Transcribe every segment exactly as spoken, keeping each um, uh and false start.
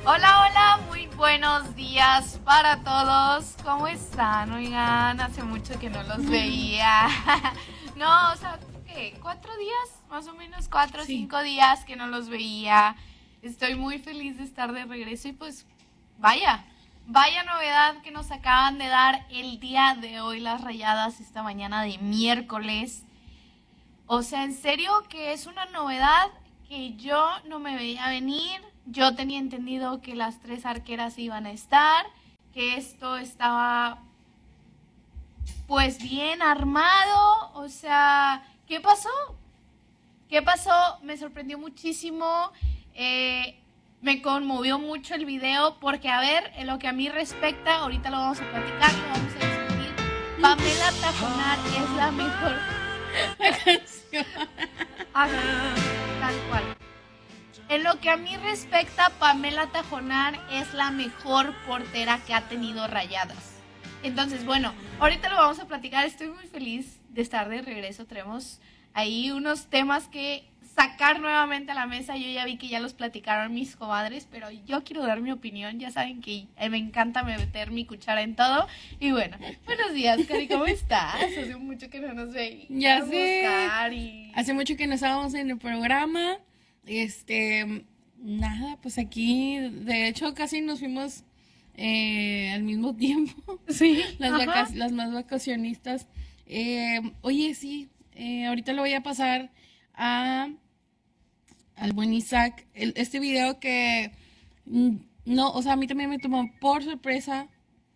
Hola, hola, muy buenos días para todos. ¿Cómo están? Oigan, hace mucho que no los veía. No, o sea, ¿qué? ¿Cuatro días? Más o menos cuatro o Sí. cinco días que no los veía. Estoy muy feliz de estar de regreso y pues vaya, vaya novedad que nos acaban de dar el día de hoy las Rayadas esta mañana de miércoles. O sea, en serio que es una novedad que yo no me veía venir. Yo tenía entendido que las tres arqueras iban a estar, que esto estaba pues bien armado. O sea, ¿qué pasó? ¿Qué pasó? Me sorprendió muchísimo. Eh, me conmovió mucho el video porque, a ver, en lo que a mí respecta, ahorita lo vamos a platicar, lo vamos a discutir. Pamela Tajonar es la mejor. La canción. Así, tal cual. En lo que a mí respecta, Pamela Tajonar es la mejor portera que ha tenido Rayadas. Entonces, bueno, ahorita lo vamos a platicar. Estoy muy feliz de estar de regreso. Tenemos ahí unos temas que sacar nuevamente a la mesa. Yo ya vi que ya los platicaron mis comadres, pero yo quiero dar mi opinión. Ya saben que me encanta meter mi cuchara en todo. Y bueno, buenos días, Cari, ¿cómo estás? Hace mucho que no nos veíamos. Ya sé. Cari. Hace mucho que no estábamos en el programa. Este, nada, pues aquí, de hecho, casi nos fuimos eh, al mismo tiempo. Sí. Las, Ajá. vaca- las más vacacionistas. Eh, oye, sí, eh, ahorita lo voy a pasar a al buen Isaac. El- este video que mm, no, o sea, a mí también me tomó por sorpresa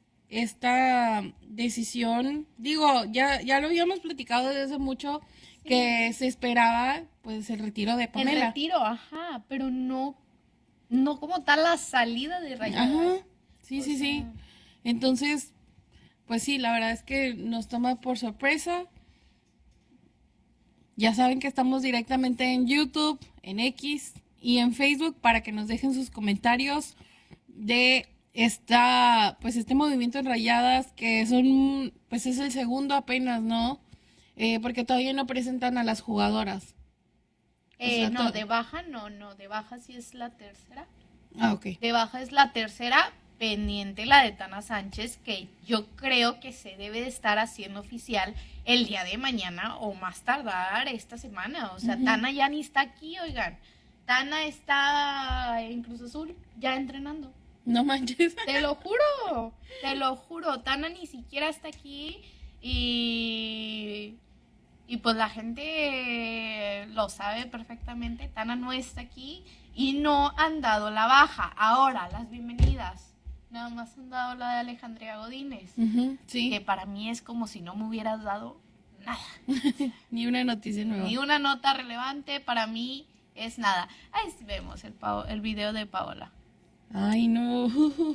esta decisión. Digo, ya, ya lo habíamos platicado desde hace mucho, que se esperaba pues el retiro de El Pamela. retiro, ajá, pero no, no como tal la salida de Rayadas. Ajá, sí, O sí, sí. sea, Entonces, pues sí, la verdad es que nos toma por sorpresa. Ya saben que estamos directamente en YouTube, en X y en Facebook para que nos dejen sus comentarios de esta, pues este movimiento en Rayadas, que son, pues es el segundo apenas, ¿no? Eh, porque todavía no presentan a las jugadoras. O eh, sea, no, to- de baja no, no, de baja sí es la tercera. Ah, ok. De baja es la tercera, pendiente la de Tana Sánchez, que yo creo que se debe de estar haciendo oficial el día de mañana o más tardar esta semana. O sea, Ujú. Tana ya ni está aquí, oigan. Tana está en Cruz Azul ya entrenando. No manches. Te lo juro, te lo juro, Tana ni siquiera está aquí y, y pues la gente lo sabe perfectamente, Tana no está aquí y no han dado la baja. Ahora, las bienvenidas, nada más han dado la de Alejandría Godínez, Ujú, que sí, para mí es como si no me hubieras dado nada, ni una noticia nueva. ni una nota relevante, para mí es nada. Ahí vemos el, Pao- el video de Paola. Ay, no.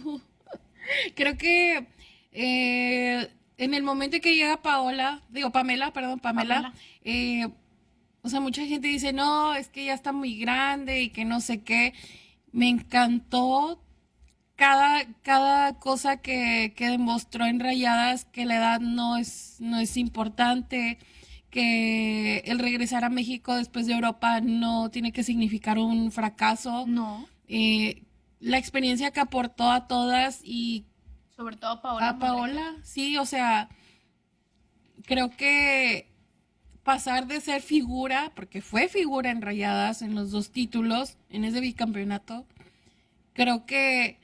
Creo que eh, en el momento que llega Paola, digo Pamela, perdón, Pamela, Pamela. eh, o sea, mucha gente dice, no, es que ya está muy grande y que no sé qué. Me encantó cada, cada cosa que, que demostró en Rayadas, que la edad no es, no es importante, que el regresar a México después de Europa no tiene que significar un fracaso. No, Eh, la experiencia que aportó a todas y sobre todo Paola. a Paola, sí, o sea, creo que pasar de ser figura, porque fue figura en Rayadas en los dos títulos, en ese bicampeonato, creo que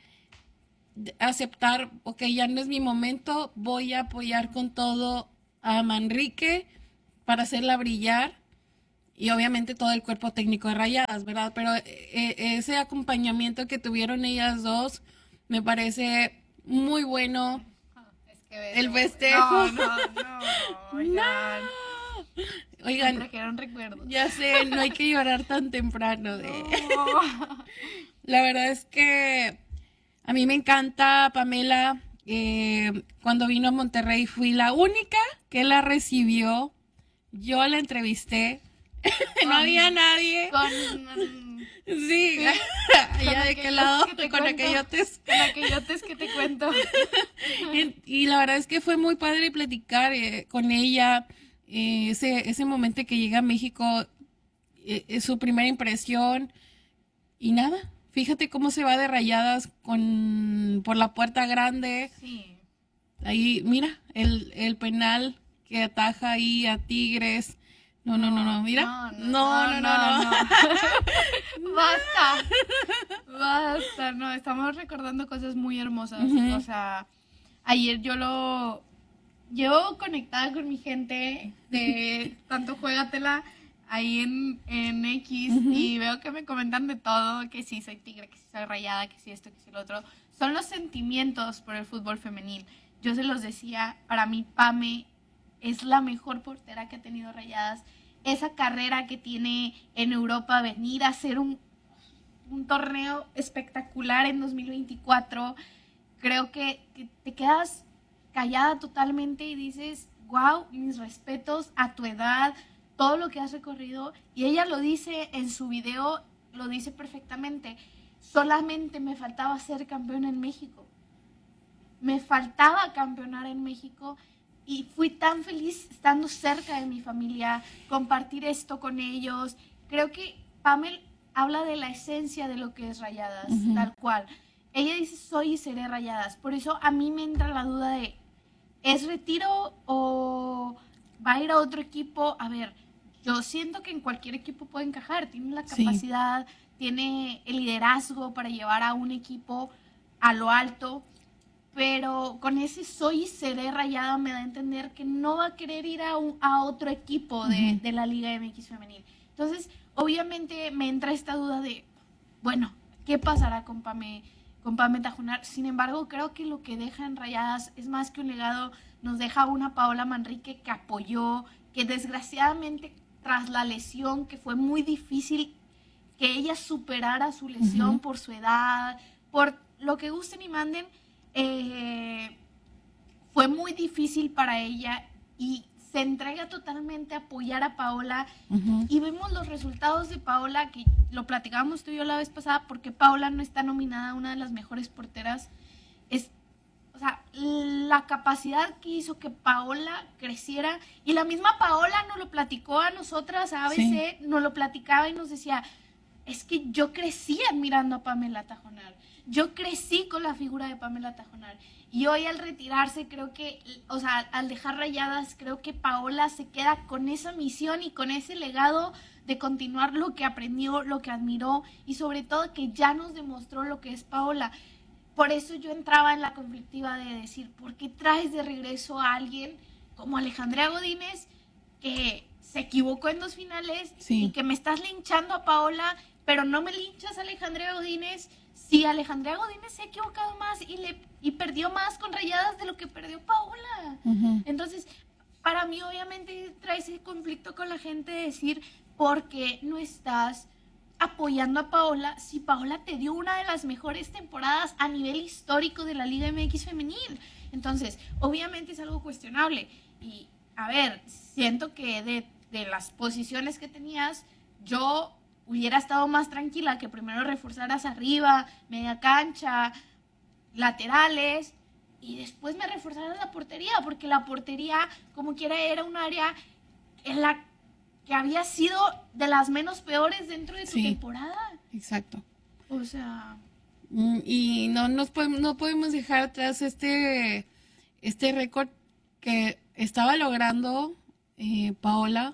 aceptar, ok, ya no es mi momento, voy a apoyar con todo a Manrique para hacerla brillar y obviamente todo el cuerpo técnico de Rayadas, ¿verdad? Pero eh, ese acompañamiento que tuvieron ellas dos me parece muy bueno. Es que El festejo. No, no, no. Oigan. No. Me Oigan, trajeron recuerdos. ya sé, no hay que llorar tan temprano. De... No. La verdad es que a mí me encanta Pamela. Eh, cuando vino a Monterrey fui la única que la recibió. Yo la entrevisté. No había nadie. Con. Sí, Sí. allá de qué lado, con aquellotes. Con aquellotes que te cuento. Y, y la verdad es que fue muy padre platicar eh, con ella. Eh, ese, ese momento que llega a México, eh, es su primera impresión. Y nada, fíjate cómo se va de Rayadas con por la puerta grande. Sí. Ahí, mira, el, el penal que ataja ahí a Tigres. No, no, no, no, mira. No, No, no, no, no. Basta. Basta. No, estamos recordando cosas muy hermosas. Ujú. O sea, ayer yo lo llevo conectada con mi gente de tanto Juégatela ahí en, en X Ujú. y veo que me comentan de todo, que sí soy tigre, que sí soy rayada, que sí esto, que sí lo otro. Son los sentimientos por el fútbol femenil. Yo se los decía, para mí Pame es la mejor portera que ha tenido Rayadas. Esa carrera que tiene en Europa, venir a hacer un, un torneo espectacular en dos mil veinticuatro, creo que, que te quedas callada totalmente y dices, wow, mis respetos a tu edad, todo lo que has recorrido. Y ella lo dice en su video, lo dice perfectamente. Solamente me faltaba ser campeona en México. Me faltaba campeonar en México y fui tan feliz estando cerca de mi familia, compartir esto con ellos. Creo que Pamela habla de la esencia de lo que es Rayadas, Ujú. tal cual. Ella dice, soy y seré Rayadas. Por eso a mí me entra la duda de, ¿es retiro o va a ir a otro equipo? A ver, yo siento que en cualquier equipo puede encajar. Tiene la Sí. capacidad, tiene el liderazgo para llevar a un equipo a lo alto, pero con ese soy y seré Rayada me da a entender que no va a querer ir a, un, a otro equipo de, Ujú. de la Liga M X femenil. Entonces, obviamente me entra esta duda de, bueno, ¿qué pasará con Pame, con Pame Tajonar? Sin embargo, creo que lo que deja en Rayadas es más que un legado. Nos deja una Paola Manrique que apoyó, que desgraciadamente tras la lesión, que fue muy difícil que ella superara su lesión. Uh-huh. Por su edad, por lo que gusten y manden, eh, fue muy difícil para ella y se entrega totalmente a apoyar a Paola. Uh-huh. Y vemos los resultados de Paola, que lo platicábamos tú y yo la vez pasada, porque Paola no está nominada a una de las mejores porteras. Es, o sea, la capacidad que hizo que Paola creciera, y la misma Paola nos lo platicó a nosotras, a A B C, sí. Nos lo platicaba y nos decía, es que yo crecí admirando a Pamela Tajonar, yo crecí con la figura de Pamela Tajonar, y hoy al retirarse creo que, o sea, al dejar Rayadas, creo que Paola se queda con esa misión y con ese legado de continuar lo que aprendió, lo que admiró, y sobre todo que ya nos demostró lo que es Paola. Por eso yo entraba en la conflictiva de decir, ¿por qué traes de regreso a alguien como Alejandra Godínez, que se equivocó en dos finales, sí. Y que me estás linchando a Paola, pero no me linchas a Alejandra Godínez? Sí, Alejandra Godínez se ha equivocado más y, le, y perdió más con Rayadas de lo que perdió Paola. Uh-huh. Entonces, para mí obviamente trae ese conflicto con la gente de decir, ¿por qué no estás apoyando a Paola si Paola te dio una de las mejores temporadas a nivel histórico de la Liga M X femenil? Entonces, obviamente es algo cuestionable. Y, a ver, siento que de, de las posiciones que tenías, yo hubiera estado más tranquila que primero reforzaras arriba, media cancha, laterales, y después me reforzaras la portería, porque la portería, como quiera, era un área en la que había sido de las menos peores dentro de tu sí, temporada. Exacto. O sea... Y no nos podemos, no podemos dejar atrás este, este récord que estaba logrando eh, Paola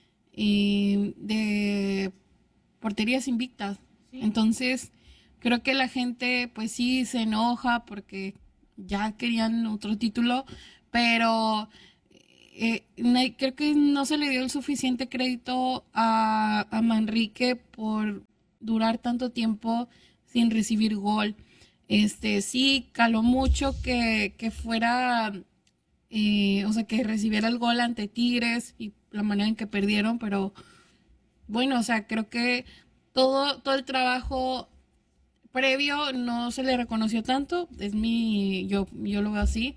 eh, de porterías invictas. Sí. Entonces, creo que la gente, pues sí, se enoja porque ya querían otro título, pero... Eh, creo que no se le dio el suficiente crédito a, a Manrique por durar tanto tiempo sin recibir gol. Este, sí, caló mucho que, que fuera, eh, o sea, que recibiera el gol ante Tigres y la manera en que perdieron, pero bueno, o sea, creo que todo, todo el trabajo previo no se le reconoció tanto, es mi, yo, yo lo veo así.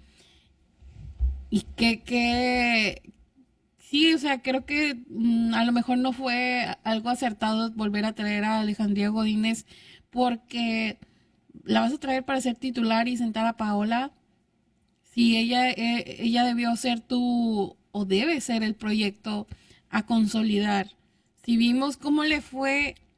Y que, que, sí, o sea, creo que mmm, a lo mejor no fue algo acertado volver a traer a Alejandría Godínez, porque la vas a traer para ser titular y sentar a Paola. Sí, ella, eh, ella debió ser tu, o debe ser el proyecto a consolidar. Si vimos cómo le fue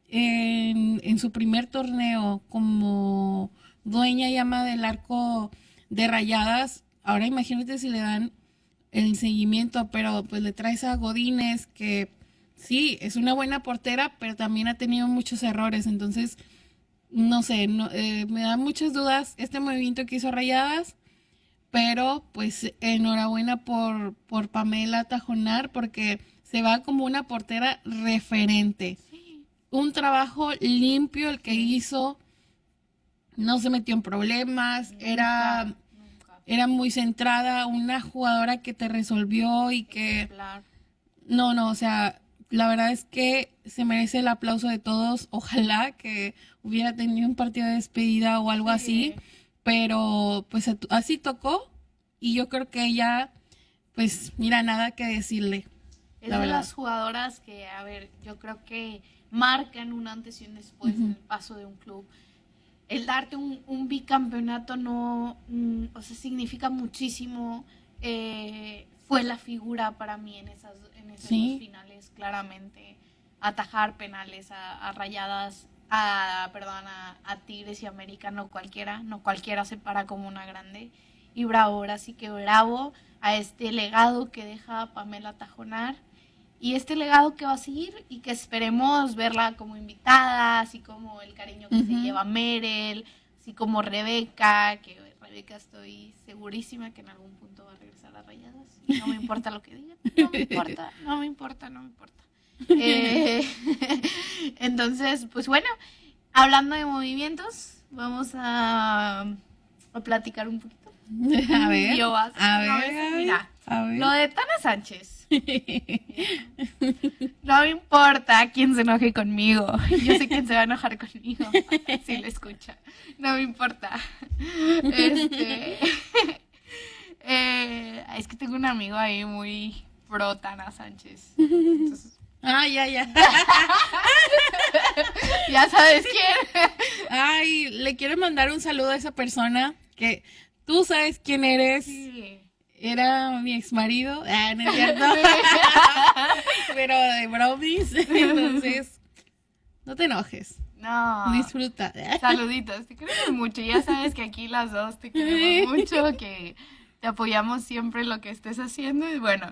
en, en su primer torneo como dueña y ama del arco de Rayadas. Ahora imagínate si le dan el seguimiento, pero pues le traes a Godínez, que sí, es una buena portera, pero también ha tenido muchos errores. Entonces, no sé, no, eh, me da muchas dudas este movimiento que hizo Rayadas, pero pues enhorabuena por, por Pamela Tajonar, porque se va como una portera referente. Sí. Un trabajo limpio el que hizo, no se metió en problemas, Nunca, era, nunca. era muy centrada, una jugadora que te resolvió y que... Ejemplar. No, no, o sea, la verdad es que se merece el aplauso de todos. Ojalá que hubiera tenido un partido de despedida o algo Sí. así, pero pues atu- así tocó y yo creo que ella, pues mira, nada que decirle. Es La de verdad. las jugadoras que, a ver, yo creo que marcan un antes y un después Ujú. en el paso de un club. El darte un, un bicampeonato no, mm, o sea, significa muchísimo. Eh, fue la figura para mí en esas, en esas Sí. dos finales, claramente. Atajar penales a, a Rayadas, a, perdón, a, a Tigres y América, no cualquiera, no cualquiera se para como una grande. Y bravo, ahora sí que bravo a este legado que deja Pamela Tajonar. Y este legado que va a seguir y que esperemos verla como invitada, así como el cariño que se Ujú. lleva Merel, así como Rebeca, que Rebeca estoy segurísima que en algún punto va a regresar a Rayadas. Y no me importa lo que digan, no me importa, no me importa, no me importa. Eh, entonces, pues bueno, hablando de movimientos, vamos a, a platicar un poquito. A ver, Yo vas- a ver, no, a es- ver, mira, a ver. Lo de Tana Sánchez. No me importa quién se enoje conmigo. Yo sé quién se va a enojar conmigo. Si lo escucha. No me importa. Este. eh, es que tengo un amigo ahí muy pro Tana Sánchez. Entonces, Ah, ya, ya. ya sabes quién. Ay, le quiero mandar un saludo a esa persona que tú sabes quién eres. Sí. Era mi ex marido. Ah, no es cierto. Pero de bromis. Entonces, no te enojes. No. Disfruta. Saluditos, te queremos mucho. Ya sabes que aquí las dos te queremos mucho, que te apoyamos siempre en lo que estés haciendo. Y bueno,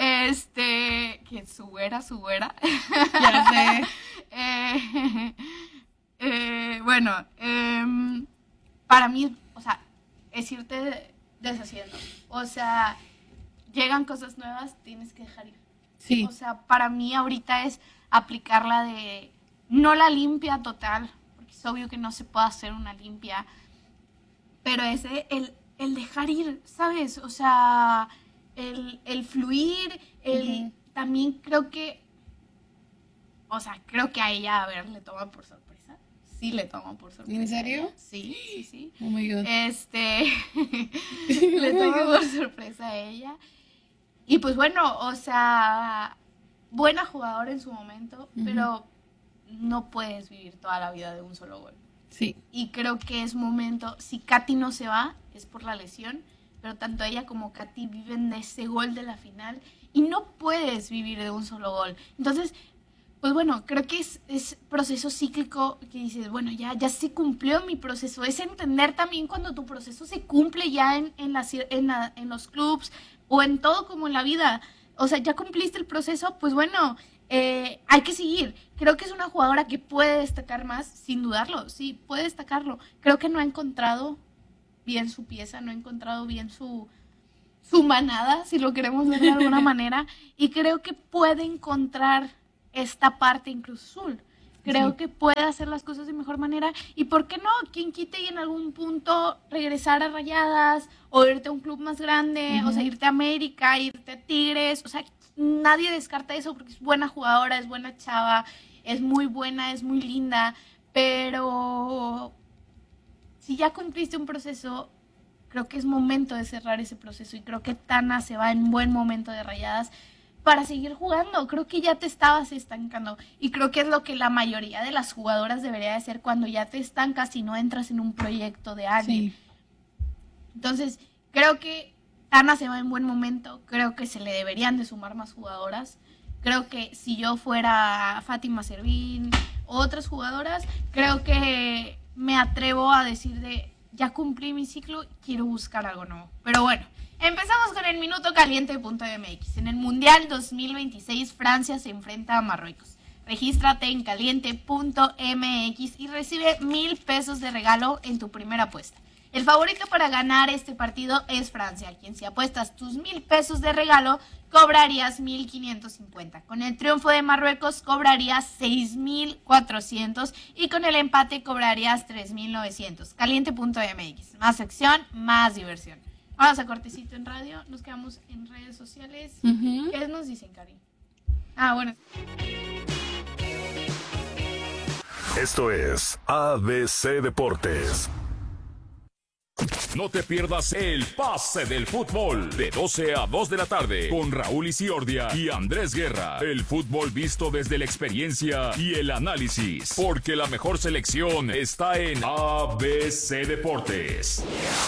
este, que su güera, su güera. Ya sé. Eh, eh, bueno, em, para mí, o sea, es irte deshaciendo. O sea, llegan cosas nuevas, tienes que dejar ir. Sí. O sea, para mí ahorita es aplicarla de, no la limpia total, porque es obvio que no se puede hacer una limpia, pero es el, el dejar ir, ¿sabes? O sea, el, el fluir, el, Ujú. también creo que, o sea, creo que a ella, a ver, le toman por sorpresa. Sí le toman por sorpresa. ¿En serio? a ella. Sí, sí, sí. Oh my God. Este, le toman por sorpresa a ella. Y pues bueno, o sea, buena jugadora en su momento, Ujú. pero no puedes vivir toda la vida de un solo gol. Sí. Y creo que es momento, si Katy no se va, es por la lesión, pero tanto ella como Katy viven de ese gol de la final y no puedes vivir de un solo gol. Entonces, pues bueno, creo que es, es proceso cíclico que dices, bueno, ya, ya se cumplió mi proceso. Es entender también cuando tu proceso se cumple ya en, en, la, en, la, en los clubs o en todo como en la vida. O sea, ya cumpliste el proceso, pues bueno, eh, hay que seguir. Creo que es una jugadora que puede destacar más, sin dudarlo, sí, puede destacarlo. Creo que no ha encontrado bien su pieza, no ha encontrado bien su, su manada, si lo queremos ver de alguna manera, y creo que puede encontrar esta parte en Cruz Azul. Creo Sí. que puede hacer las cosas de mejor manera. ¿Y por qué no? Quien quite y en algún punto regresar a Rayadas o irte a un club más grande, Ujú. o sea, irte a América, irte a Tigres. O sea, nadie descarta eso porque es buena jugadora, es buena chava, es muy buena, es muy linda. Pero si ya cumpliste un proceso, creo que es momento de cerrar ese proceso. Y creo que Tana se va en buen momento de Rayadas para seguir jugando. Creo que ya te estabas estancando y creo que es lo que la mayoría de las jugadoras debería de hacer cuando ya te estancas y no entras en un proyecto de alguien. Sí. Entonces, creo que Tana se va en buen momento, creo que se le deberían de sumar más jugadoras. Creo que si yo fuera Fátima Servín otras jugadoras, creo que me atrevo a decir de, ya cumplí mi ciclo, quiero buscar algo nuevo. Pero bueno, empezamos con el minuto caliente de punto M X. En el Mundial dos mil veintiséis, Francia se enfrenta a Marruecos. Regístrate en caliente punto M X y recibe mil pesos de regalo en tu primera apuesta. El favorito para ganar este partido es Francia, quien si apuestas tus mil pesos de regalo, cobrarías mil quinientos cincuenta. Con el triunfo de Marruecos, cobrarías seis mil cuatrocientos y con el empate cobrarías tres mil novecientos. caliente punto M X. Más acción, más diversión. Vamos a cortecito en radio, nos quedamos en redes sociales. Uh-huh. ¿Qué nos dicen, Cari? Ah, bueno. Esto es A B C Deportes. No te pierdas el pase del fútbol de doce a dos de la tarde con Raúl Isiordia y Andrés Guerra. El fútbol visto desde la experiencia y el análisis, porque la mejor selección está en A B C Deportes.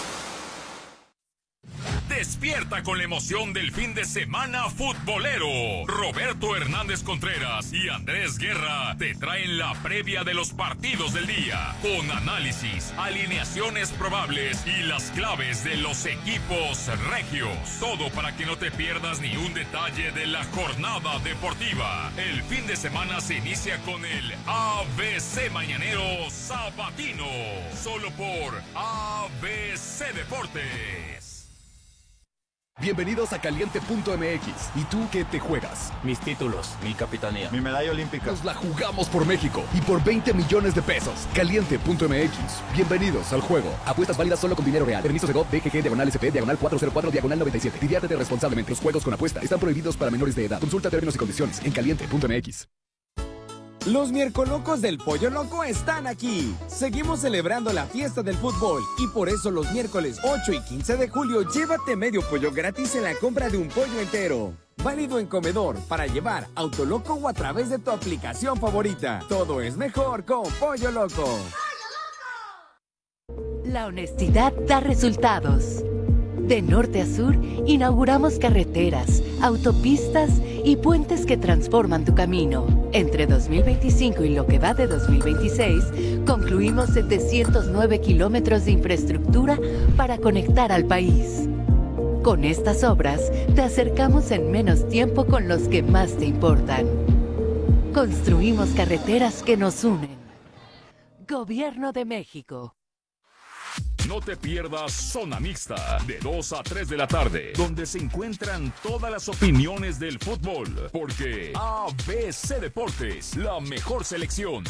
Despierta con la emoción del fin de semana futbolero. Roberto Hernández Contreras y Andrés Guerra te traen la previa de los partidos del día, con análisis, alineaciones probables y las claves de los equipos regios. Todo para que no te pierdas ni un detalle de la jornada deportiva. El fin de semana se inicia con el A B C Mañanero Sabatino, solo por A B C Deportes. Bienvenidos a caliente punto M X. ¿Y tú qué te juegas? Mis títulos, mi capitanía, mi medalla olímpica. Nos la jugamos por México y por veinte millones de pesos. caliente punto M X. Bienvenidos al juego. Apuestas válidas solo con dinero real. Permiso Segov, B G G, diagonal S P, diagonal cuatrocientos cuatro, diagonal noventa y siete. Diviértete responsablemente. Los juegos con apuesta están prohibidos para menores de edad. Consulta términos y condiciones en caliente punto M X. Los miércolocos del Pollo Loco están aquí. Seguimos celebrando la fiesta del fútbol y por eso los miércoles ocho y quince de julio llévate medio pollo gratis en la compra de un pollo entero. Válido en comedor, para llevar, Autoloco o a través de tu aplicación favorita. Todo es mejor con Pollo Loco. ¡Pollo Loco! La honestidad da resultados. De norte a sur, inauguramos carreteras, autopistas y puentes que transforman tu camino. Entre dos mil veinticinco y lo que va de dos mil veintiséis, concluimos setecientos nueve kilómetros de infraestructura para conectar al país. Con estas obras, te acercamos en menos tiempo con los que más te importan. Construimos carreteras que nos unen. Gobierno de México. No te pierdas Zona Mixta, de dos a tres de la tarde, donde se encuentran todas las opiniones del fútbol, porque A B C Deportes, la mejor selección.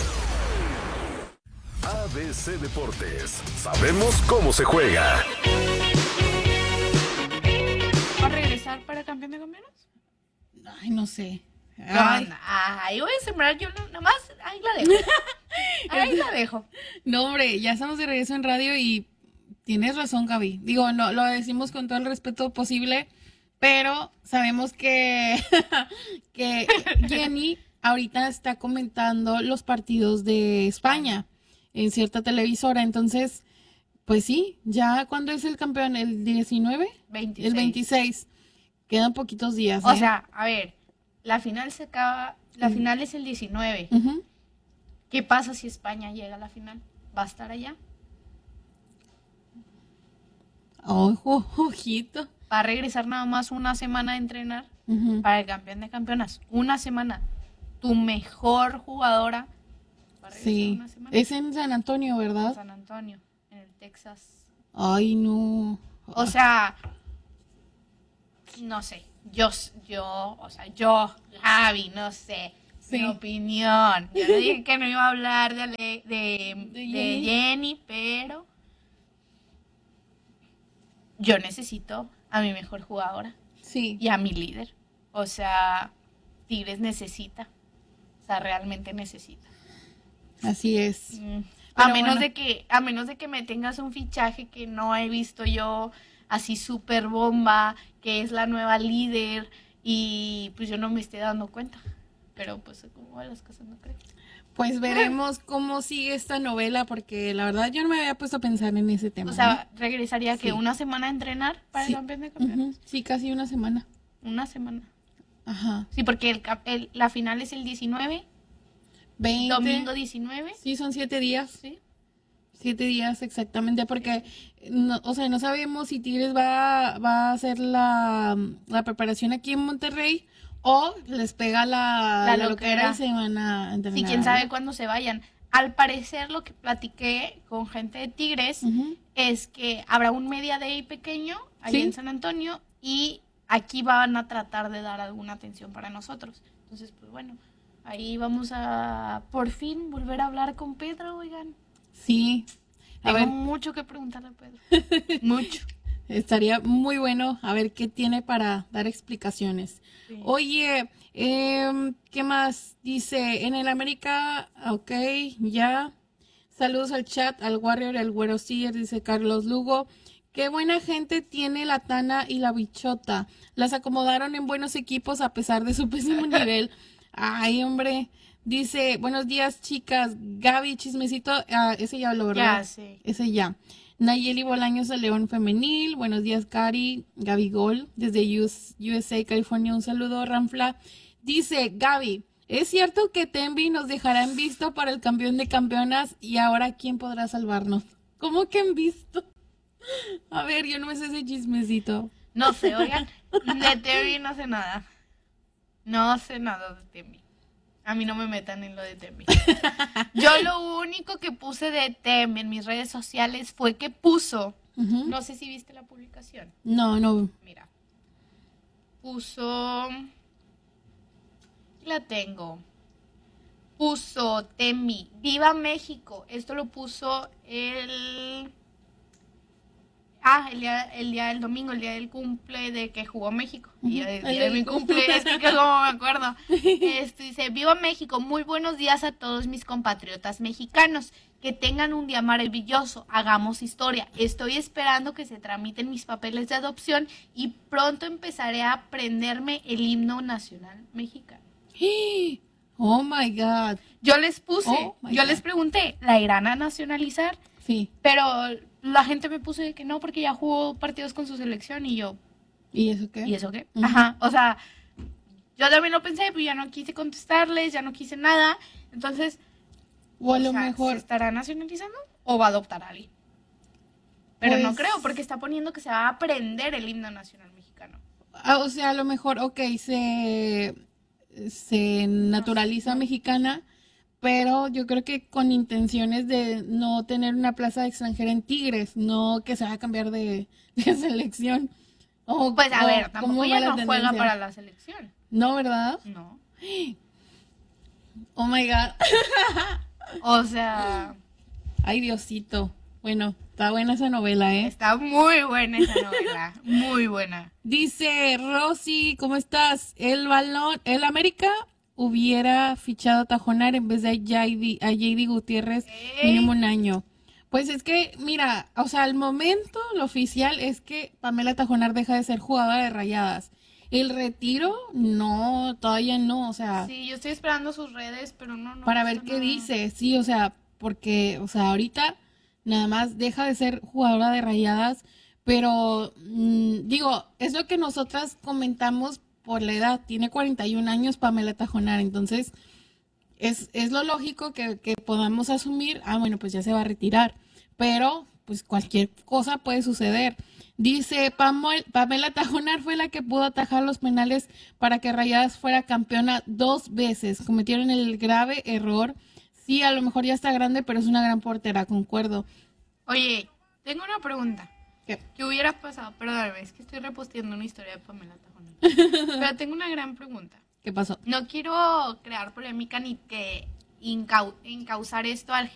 A B C Deportes, sabemos cómo se juega. ¿Va a regresar para campeón de campeones? Ay, no sé. Ay, ay, voy a sembrar yo nada más, ahí la dejo. Ahí la dejo. No, hombre, ya estamos de regreso en radio y tienes razón, Gaby. Digo, no, lo decimos con todo el respeto posible, pero sabemos que, que Jenny ahorita está comentando los partidos de España en cierta televisora. Entonces, pues sí, ya ¿cuándo es el campeón? ¿El diecinueve? veintiséis. El veintiséis. Quedan poquitos días. O ¿eh? sea, a ver, la final se acaba, la final es el diecinueve. Uh-huh. ¿Qué pasa si España llega a la final? ¿Va a estar allá? Ojo, ojito. Va a regresar nada más una semana a entrenar uh-huh. para el campeón de campeonas. Una semana. Tu mejor jugadora va a regresar sí. una semana. Es en San Antonio, ¿verdad? En San Antonio, en el Texas. Ay, no. O sea, no sé. Yo, yo, o sea, yo, Gaby, no sé. Sí. Mi opinión. Yo le dije que no iba a hablar de, de, de, de, Jenny. de Jenny, pero yo necesito a mi mejor jugadora. Sí. Y a mi líder. O sea, Tigres necesita. O sea, realmente necesita. Así es. Mm. A Pero menos bueno. de que, a menos de que me tengas un fichaje que no he visto yo así súper bomba, que es la nueva líder, y pues yo no me esté dando cuenta. Pero pues como van las cosas, no creo. Pues veremos cómo sigue esta novela, porque la verdad yo no me había puesto a pensar en ese tema. O sea, ¿no? regresaría Sí. que una semana a entrenar para Sí. el campeón de campeones. Uh-huh. Sí, casi una semana. Una semana. Ajá. Sí, porque el, cap- el, la final es el diecinueve. veinte. Domingo diecinueve. Sí, son siete días. Sí. Siete días exactamente, porque, no, o sea, no sabemos si Tigres va, va a hacer la, la preparación aquí en Monterrey o les pega la, La la loquera. loquera y se van a entrenar. Sí, quién sabe cuándo se vayan. Al parecer, lo que platiqué con gente de Tigres Ujú. es que habrá un Media Day pequeño ahí Sí. en San Antonio y aquí van a tratar de dar alguna atención para nosotros. Entonces, pues bueno, ahí vamos a por fin volver a hablar con Pedro, oigan. Sí. A Tengo ver, mucho que preguntarle a Pedro. Mucho. estaría muy bueno a ver qué tiene para dar explicaciones. Sí. Oye, em, ¿qué más? Dice, en el América, ok, ya. Saludos al chat, al Warrior, al Güero Seer, dice Carlos Lugo. Qué buena gente tiene la Tana y la Bichota. Las acomodaron en buenos equipos a pesar de su pésimo nivel. Ay, hombre. Dice, buenos días, chicas. Gaby, chismecito. Ah, ese ya lo, ¿verdad? Ya, sí. Ese ya. Nayeli Bolaños de León Femenil. Buenos días, Cari. Gaby Gol, desde U S A, California. Un saludo, Ranfla. Dice, Gaby, ¿es cierto que Tembi nos dejará en visto para el campeón de campeonas? Y ahora, ¿quién podrá salvarnos? ¿Cómo que en visto? A ver, yo no me sé ese chismecito. No sé, oigan, de Tembi no sé nada. No sé nada de Tembi. A mí no me metan en lo de Tembi. Yo lo único que puse de Tembi en mis redes sociales fue que puso, Ujú. no sé si viste la publicación, No, no. mira, puso, la tengo, puso Tembi, ¡Viva México! Esto lo puso el... Ah, el día, el día del domingo, el día del cumple de que jugó México. Y el El día de del mi cumple, es que como me acuerdo. Esto dice, ¡Viva México! Muy buenos días a todos mis compatriotas mexicanos. Que tengan un día maravilloso. Hagamos historia. Estoy esperando que se tramiten mis papeles de adopción y pronto empezaré a aprenderme el himno nacional mexicano. Oh my God. Yo les puse, Oh, my yo God. les pregunté, ¿la irán a nacionalizar? Sí. Pero la gente me puso de que no, porque ya jugó partidos con su selección y yo, ¿Y eso qué? ¿y eso qué? Ujú. Ajá, o sea, yo también lo pensé, pero ya no quise contestarles, ya no quise nada. Entonces, O a o lo sea, mejor. ¿se estará nacionalizando o va a adoptar a alguien? Pero no Pues- creo, porque está poniendo que se va a aprender el himno nacional mexicano. Ah, o sea, a lo mejor, ok, se, se naturaliza mexicana, pero yo creo que con intenciones de no tener una plaza extranjera en Tigres, no que se va a cambiar de, de selección. O- Pues a o ver, cómo tampoco va ya la no juega tendencia. para la selección. No, ¿verdad? No. Oh my God. O sea, Ay, Diosito. Bueno, está buena esa novela, ¿eh? está muy buena esa novela, muy buena. Dice Rosy, ¿cómo estás? El balón, el América hubiera fichado a Tajonar en vez de a J D, a J D Gutiérrez Ey. mínimo un año. Pues es que, mira, o sea, al momento lo oficial es que Pamela Tajonar deja de ser jugadora de Rayadas. El retiro, no, todavía no, o sea, Sí, yo estoy esperando sus redes, pero no, no. para he ver visto qué nada. dice, sí, o sea, porque, o sea, ahorita nada más deja de ser jugadora de Rayadas, pero mm, digo, es lo que nosotras comentamos por la edad, tiene cuarenta y un años Pamela Tajonar, entonces es, es lo lógico que, que podamos asumir, ah, bueno, pues ya se va a retirar, pero pues cualquier cosa puede suceder. Dice, Pamuel- Pamela Tajonar fue la que pudo atajar los penales para que Rayadas fuera campeona dos veces. Cometieron el grave error. Sí, a lo mejor ya está grande, pero es una gran portera, concuerdo. Oye, tengo una pregunta. ¿Qué? ¿Qué hubiera pasado? Perdóname, es que estoy reposteando una historia de Pamela Tajonar. Pero tengo una gran pregunta. ¿Qué pasó? No quiero crear polémica ni que incau- encauzar esto al